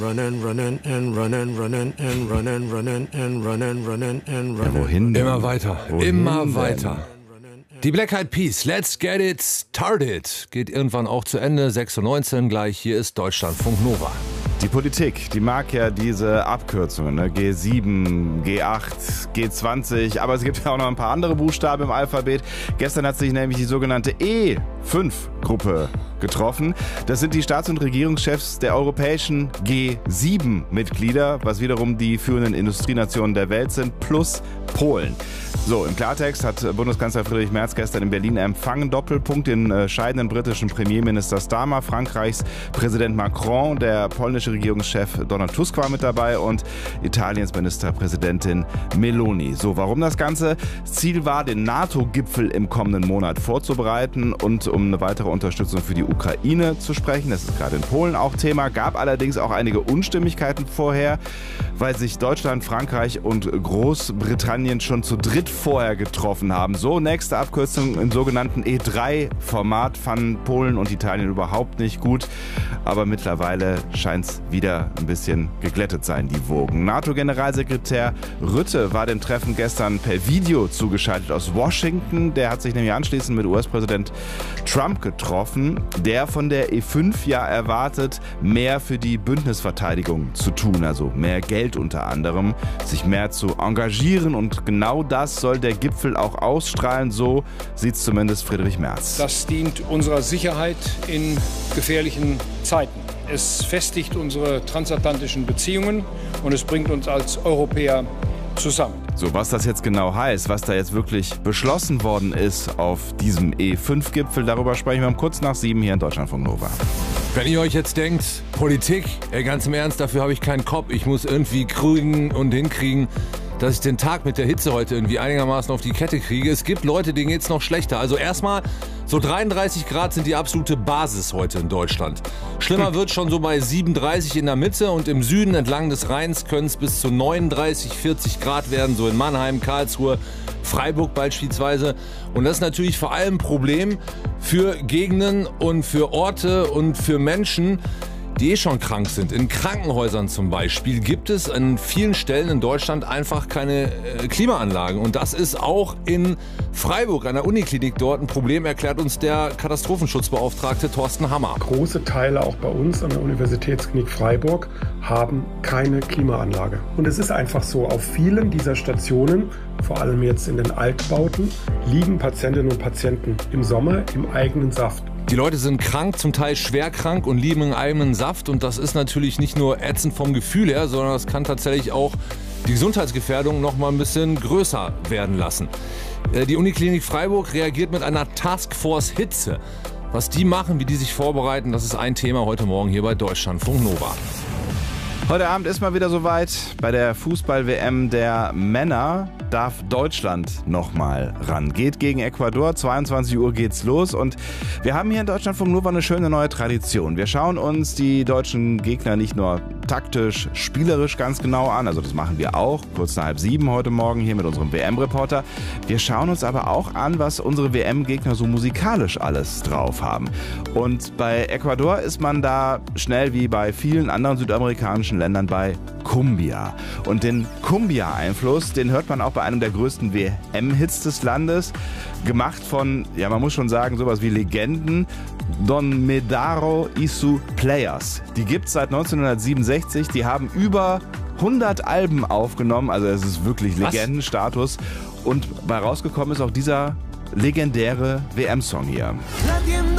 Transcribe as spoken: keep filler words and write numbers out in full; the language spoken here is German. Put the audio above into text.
Running, running and running, running and running, running and running, running and running. Ja, wohin denn? Immer weiter, Wohin immer denn? weiter. Die Black Eyed Peas, Let's Get It Started, geht irgendwann auch zu Ende. sechs Uhr neunzehn gleich, hier ist Deutschlandfunk Nova. Die Politik, die mag ja diese Abkürzungen, ne? G sieben, G acht, G zwanzig, aber es gibt ja auch noch ein paar andere Buchstaben im Alphabet. Gestern hat sich nämlich die sogenannte E fünf Gruppe getroffen. Das sind die Staats- und Regierungschefs der europäischen G sieben Mitglieder, was wiederum die führenden Industrienationen der Welt sind, plus Polen. So, im Klartext hat Bundeskanzler Friedrich Merz gestern in Berlin empfangen. Doppelpunkt den äh, scheidenden britischen Premierminister Starmer, Frankreichs Präsident Macron, der polnische Regierungschef Donald Tusk war mit dabei und Italiens Ministerpräsidentin Meloni. So, warum das Ganze? Ziel war, den NATO-Gipfel im kommenden Monat vorzubereiten und um eine weitere Unterstützung für die Ukraine zu sprechen. Das ist gerade in Polen auch Thema, gab allerdings auch einige Unstimmigkeiten vorher, weil sich Deutschland, Frankreich und Großbritannien schon zu dritt vorher getroffen haben. So, nächste Abkürzung im sogenannten E drei Format fanden Polen und Italien überhaupt nicht gut. Aber mittlerweile scheint es wieder ein bisschen geglättet sein, die Wogen. NATO-Generalsekretär Rutte war dem Treffen gestern per Video zugeschaltet aus Washington. Der hat sich nämlich anschließend mit U S-Präsident Trump getroffen, der von der E fünf ja erwartet, mehr für die Bündnisverteidigung zu tun, also mehr Geld unter anderem, sich mehr zu engagieren, und genau das soll der Gipfel auch ausstrahlen, so sieht es zumindest Friedrich Merz. Das dient unserer Sicherheit in gefährlichen Zeiten. Es festigt unsere transatlantischen Beziehungen und es bringt uns als Europäer zusammen. So, was das jetzt genau heißt, was da jetzt wirklich beschlossen worden ist auf diesem E fünf Gipfel, darüber sprechen wir um kurz nach sieben hier in Deutschlandfunk Nova. Wenn ihr euch jetzt denkt, Politik, ey, ganz im Ernst, dafür habe ich keinen Kopf. Ich muss irgendwie kriegen und hinkriegen, dass ich den Tag mit der Hitze heute irgendwie einigermaßen auf die Kette kriege. Es gibt Leute, denen geht's noch schlechter. Also erstmal, so dreiunddreißig Grad sind die absolute Basis heute in Deutschland. Schlimmer wird schon so bei siebenunddreißig in der Mitte, und im Süden entlang des Rheins können es bis zu neununddreißig, vierzig Grad werden, so in Mannheim, Karlsruhe, Freiburg beispielsweise. Und das ist natürlich vor allem ein Problem für Gegenden und für Orte und für Menschen, die eh schon krank sind. In Krankenhäusern zum Beispiel gibt es an vielen Stellen in Deutschland einfach keine äh, Klimaanlagen. Und das ist auch in Freiburg, an der Uniklinik dort, ein Problem, erklärt uns der Katastrophenschutzbeauftragte Thorsten Hammer. Große Teile auch bei uns an der Universitätsklinik Freiburg haben keine Klimaanlage. Und es ist einfach so, auf vielen dieser Stationen, vor allem jetzt in den Altbauten, liegen Patientinnen und Patienten im Sommer im eigenen Saft. Die Leute sind krank, zum Teil schwer krank und lieben einen eigenen Saft. Und das ist natürlich nicht nur ätzend vom Gefühl her, sondern das kann tatsächlich auch die Gesundheitsgefährdung noch mal ein bisschen größer werden lassen. Die Uniklinik Freiburg reagiert mit einer Taskforce Hitze. Was die machen, wie die sich vorbereiten, das ist ein Thema heute Morgen hier bei Deutschlandfunk Nova. Heute Abend ist mal wieder soweit. Bei der Fußball-W M der Männer darf Deutschland nochmal ran. Geht gegen Ecuador, zweiundzwanzig Uhr geht's los, und wir haben hier in Deutschlandfunk Nova eine schöne neue Tradition. Wir schauen uns die deutschen Gegner nicht nur taktisch, spielerisch ganz genau an, also das machen wir auch, kurz nach halb sieben heute Morgen hier mit unserem W M-Reporter. Wir schauen uns aber auch an, was unsere W M-Gegner so musikalisch alles drauf haben. Und bei Ecuador ist man da schnell wie bei vielen anderen südamerikanischen Ländern bei Cumbia. Und den Cumbia-Einfluss, den hört man auch bei einem der größten W M-Hits des Landes, gemacht von, ja, man muss schon sagen, sowas wie Legenden, Don Medaro y sus Players. Die gibt es seit neunzehnhundertsiebenundsechzig, die haben über hundert Alben aufgenommen, also es ist wirklich Legendenstatus. Und bei rausgekommen ist auch dieser legendäre W M-Song hier.